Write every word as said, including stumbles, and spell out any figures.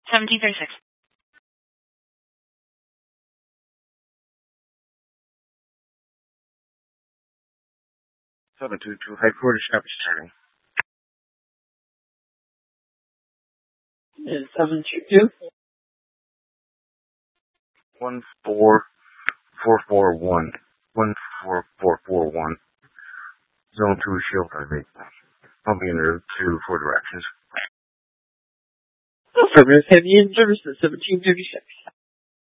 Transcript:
seventeen thirty-six. seven two two, headquarters, copy starting. And seven two two? one four four four one. one four four four one. Zone two, shield five eight. Pumping in route to four directions. Affirmative, heavy in service at seventeen thirty-six.